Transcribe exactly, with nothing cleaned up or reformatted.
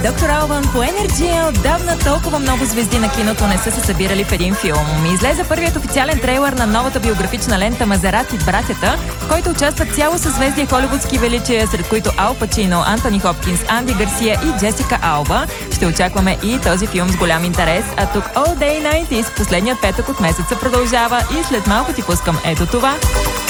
Доктор Албан по Energy. Отдавна толкова много звезди на киното не са се събирали в един филм. Излезе първият официален трейлър на новата биографична лента Мазерати братята, в който участват цяло съзвездие холивудски величия, сред които Ал Пачино, Антони Хопкинс, Анди Гарсия и Джесика Алба. Ще очакваме и този филм с голям интерес, а тук All Day деветдесетте, последният петък от месеца продължава и след малко ти пускам ето това.